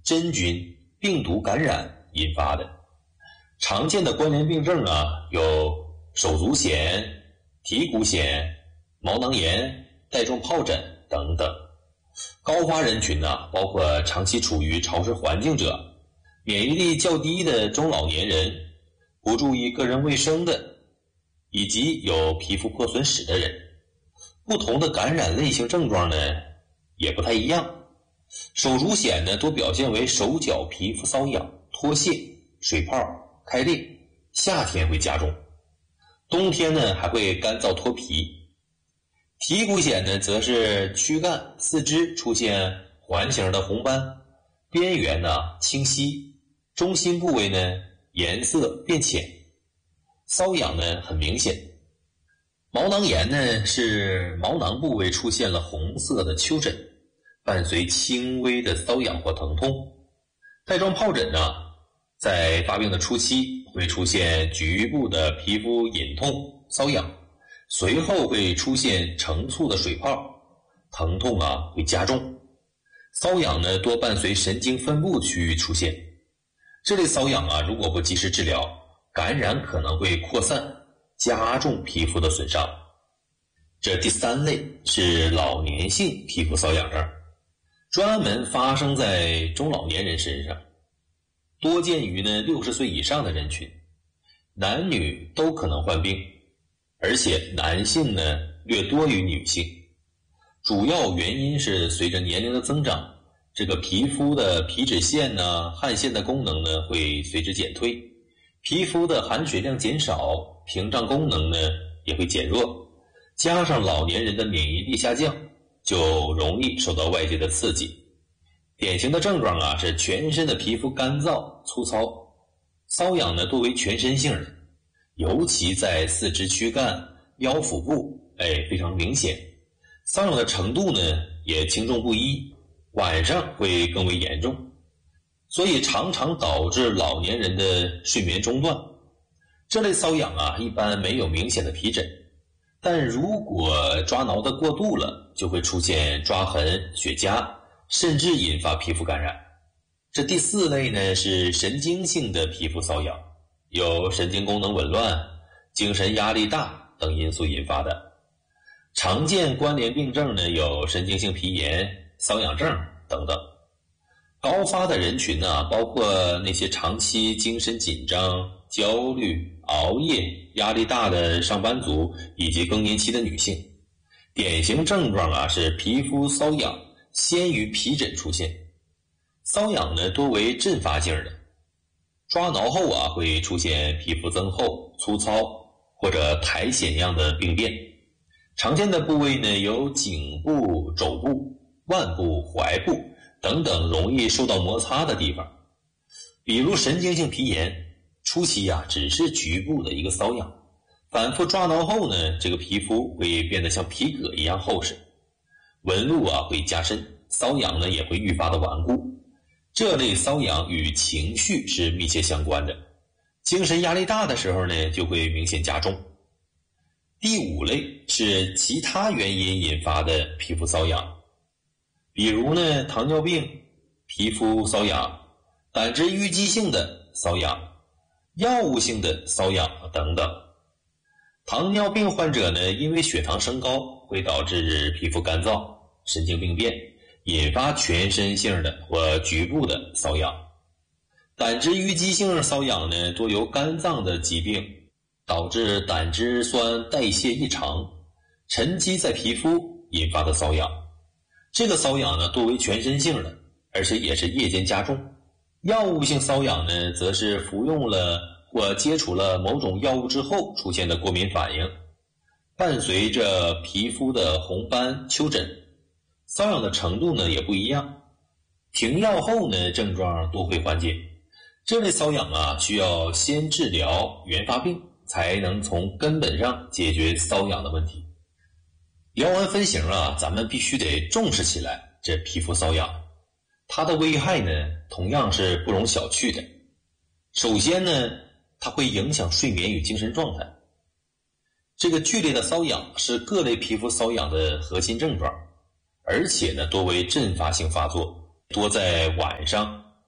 真菌、病毒感染引发的。常见的关联病症有手足癣、蹄骨癣、毛囊炎、带状疱疹等等。高发人群包括长期处于潮湿环境者、免疫力较低的中老年人、不注意个人卫生的，以及有皮肤破损史的人。不同的感染类型症状呢也不太一样。手足癣呢多表现为手脚皮肤瘙痒、脱屑、水泡、开裂，夏天会加重，冬天呢还会干燥脱皮。蹄骨癣呢则是躯干、四肢出现环形的红斑，边缘清晰，中心部位呢颜色变浅，瘙痒呢很明显。毛囊炎呢是毛囊部位出现了红色的丘疹，伴随轻微的瘙痒或疼痛。带状疱疹在发病的初期会出现局部的皮肤隐痛、瘙痒，随后会出现成簇的水泡，疼痛会加重。瘙痒呢多伴随神经分布区域出现。这类瘙痒如果不及时治疗，感染可能会扩散，加重皮肤的损伤。这第三类是老年性皮肤瘙痒症，专门发生在中老年人身上，多见于60岁以上的人群，男女都可能患病，而且男性呢略多于女性。主要原因是随着年龄的增长，这个皮肤的皮脂腺汗腺的功能呢会随之减退，皮肤的含水量减少，屏障功能呢也会减弱，加上老年人的免疫力下降，就容易受到外界的刺激。典型的症状是全身的皮肤干燥、粗糙，瘙痒呢多为全身性的，尤其在四肢躯干、腰腹部非常明显。瘙痒的程度呢也轻重不一，晚上会更为严重，所以常常导致老年人的睡眠中断。这类瘙痒一般没有明显的皮疹，但如果抓挠的过度了，就会出现抓痕、血痂，甚至引发皮肤感染。这第四类呢是神经性的皮肤瘙痒，有神经功能紊乱、精神压力大等因素引发的。常见关联病症呢有神经性皮炎、瘙痒症等等。高发的人群包括那些长期精神紧张、焦虑、熬夜、压力大的上班族以及更年期的女性。典型症状是皮肤瘙痒先于皮疹出现，瘙痒呢多为阵发性的，抓挠后会出现皮肤增厚、粗糙或者苔藓样的病变。常见的部位呢有颈部、肘部、腕部、踝部等等容易受到摩擦的地方。比如神经性皮炎，初期只是局部的一个瘙痒，反复抓挠后呢，这个皮肤会变得像皮革一样厚实，纹路会加深，瘙痒呢也会愈发的顽固。这类瘙痒与情绪是密切相关的，精神压力大的时候呢就会明显加重。第五类是其他原因引发的皮肤瘙痒，比如糖尿病、皮肤瘙痒、胆汁淤积性的瘙痒、药物性的瘙痒等等。糖尿病患者呢因为血糖升高会导致皮肤干燥、神经病变，引发全身性的或局部的瘙痒。胆汁淤积性瘙痒呢多由肝脏的疾病导致胆汁酸代谢异常，沉积在皮肤引发的瘙痒。这个瘙痒呢多为全身性的，而且也是夜间加重。药物性瘙痒呢则是服用了或接触了某种药物之后出现的过敏反应，伴随着皮肤的红斑、丘疹，瘙痒的程度呢也不一样。停药后呢症状都会缓解。这类瘙痒需要先治疗原发病，才能从根本上解决瘙痒的问题。聊完分型咱们必须得重视起来这皮肤瘙痒，它的危害呢同样是不容小觑的。首先呢它会影响睡眠与精神状态。这个剧烈的瘙痒是各类皮肤瘙痒的核心症状，而且呢多为阵发性发作，多在晚上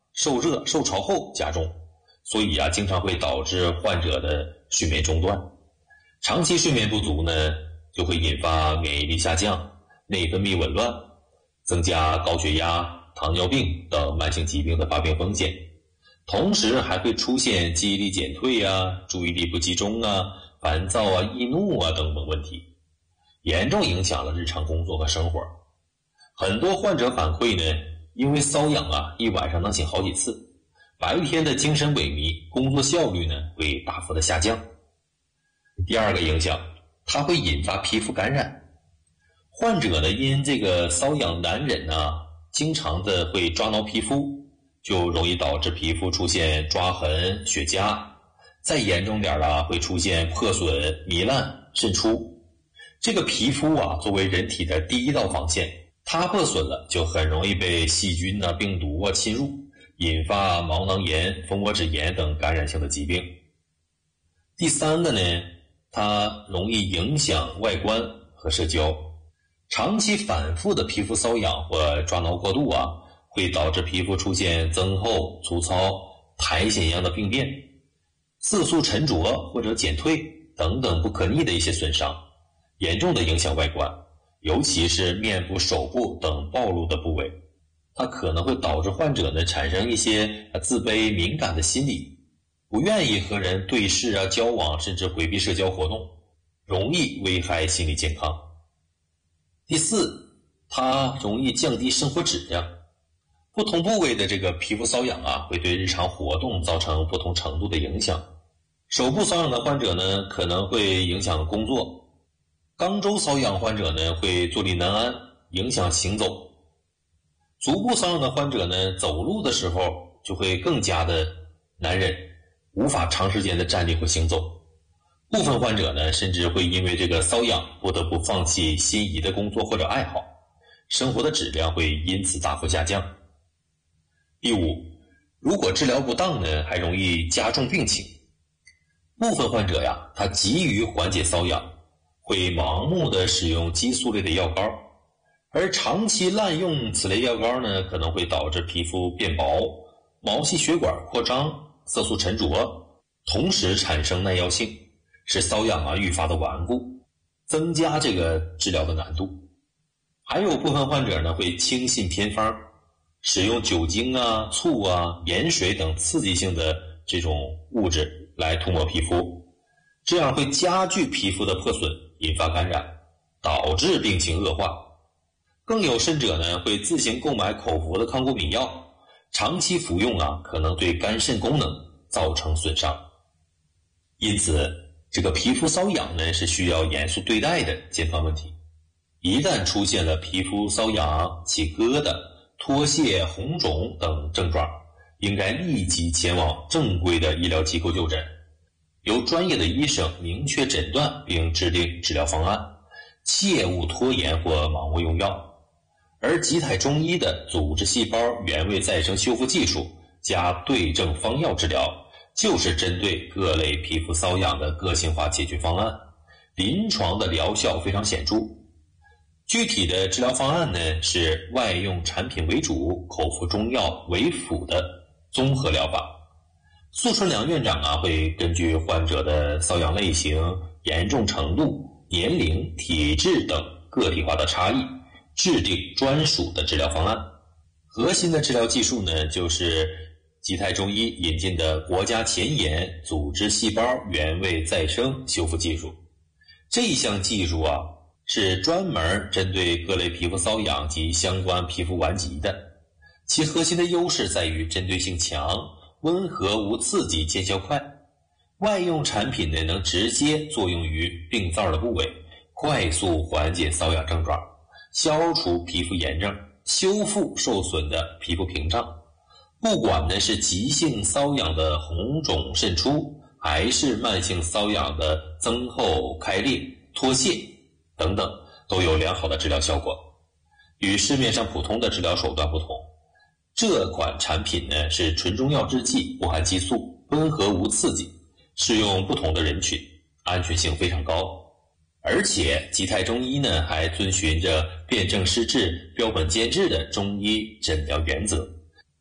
受热受潮后加重，所以经常会导致患者的睡眠中断。长期睡眠不足呢，就会引发免疫力下降、内分泌紊乱，增加高血压、糖尿病等慢性疾病的发病风险。同时还会出现记忆力减退注意力不集中烦躁易怒等等问题，严重影响了日常工作和生活。很多患者反馈呢，因为瘙痒一晚上能醒好几次，白天的精神萎靡，工作效率呢会大幅的下降。第二个影响，它会引发皮肤感染。患者呢因这个瘙痒难忍经常的会抓挠皮肤，就容易导致皮肤出现抓痕、血痂，再严重点会出现破损、糜烂、渗出。这个皮肤作为人体的第一道防线，它破损了就很容易被细菌病毒侵入，引发毛囊炎、蜂窝纸炎等感染性的疾病。第三个呢，它容易影响外观和社交。长期反复的皮肤瘙痒或抓挠过度会导致皮肤出现增厚、粗糙、苔藓一样的病变，色素沉着或者减退等等不可逆的一些损伤，严重的影响外观，尤其是面部、手部等暴露的部位。它可能会导致患者呢产生一些自卑、敏感的心理，不愿意和人对视交往，甚至回避社交活动，容易危害心理健康。第四，它容易降低生活质量。不同部位的这个皮肤瘙痒会对日常活动造成不同程度的影响。手部瘙痒的患者呢，可能会影响工作；肛周瘙痒患者呢，会坐立难安，影响行走；足部瘙痒的患者呢，走路的时候就会更加的难忍，无法长时间的站立或行走。部分患者呢，甚至会因为这个瘙痒不得不放弃心仪的工作或者爱好，生活的质量会因此大幅下降。第五，如果治疗不当呢，还容易加重病情。部分患者他急于缓解瘙痒，会盲目的使用激素类的药膏，而长期滥用此类药膏呢，可能会导致皮肤变薄、毛细血管扩张、色素沉着，同时产生耐药性，使瘙痒愈发的顽固，增加这个治疗的难度。还有部分患者呢，会轻信偏方，使用酒精醋盐水等刺激性的这种物质来涂抹皮肤，这样会加剧皮肤的破损，引发感染，导致病情恶化。更有甚者呢，会自行购买口服的抗过敏药，长期服用可能对肝肾功能造成损伤。因此，这个皮肤瘙痒呢，是需要严肃对待的健康问题。一旦出现了皮肤瘙痒、起疙瘩、脱屑、红肿等症状，应该立即前往正规的医疗机构就诊，由专业的医生明确诊断并制定治疗方案，切勿拖延或盲目用药。而吉泰中医的组织细胞原位再生修复技术加对症方药治疗，就是针对各类皮肤瘙痒的个性化解决方案，临床的疗效非常显著。具体的治疗方案呢，是外用产品为主，口服中药为辅的综合疗法。苏春良院长会根据患者的瘙痒类型、严重程度、年龄、体质等个体化的差异，制定专属的治疗方案。核心的治疗技术呢，就是吉泰中医引进的国家前沿组织细胞原位再生修复技术。这项技术是专门针对各类皮肤瘙痒及相关皮肤顽疾的，其核心的优势在于针对性强、温和无刺激、见效快。外用产品呢，能直接作用于病灶的部位，快速缓解瘙痒症状，消除皮肤炎症，修复受损的皮肤屏障。不管呢是急性瘙痒的红肿渗出，还是慢性瘙痒的增厚、开裂、脱屑等等，都有良好的治疗效果。与市面上普通的治疗手段不同，这款产品呢是纯中药制剂，不含激素，温和无刺激，适用不同的人群，安全性非常高。而且吉泰中医呢还遵循着辨证施治、标本兼治的中医诊疗原则，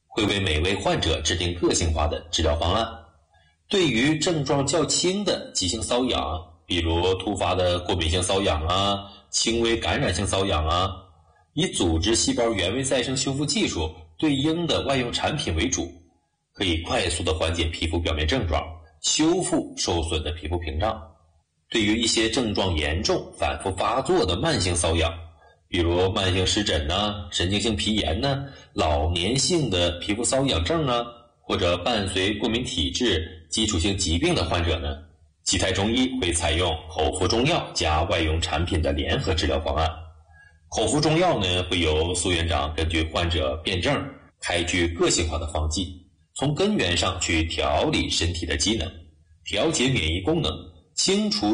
会为每位患者制定个性化的治疗方案。对于症状较轻的急性瘙痒，比如突发的过敏性瘙痒啊、轻微感染性瘙痒啊，以组织细胞原位再生修复技术对应的外用产品为主，可以快速地缓解皮肤表面症状，修复受损的皮肤屏障。对于一些症状严重、反复发作的慢性瘙痒，比如慢性湿疹神经性皮炎老年性的皮肤瘙痒症或者伴随过敏体质、基础性疾病的患者基泰中医会采用口服中药加外用产品的联合治疗方案。口服中药会由苏院长根据患者辩证开具个性化的方剂，从根源上去调理身体的机能，调节免疫功能，清除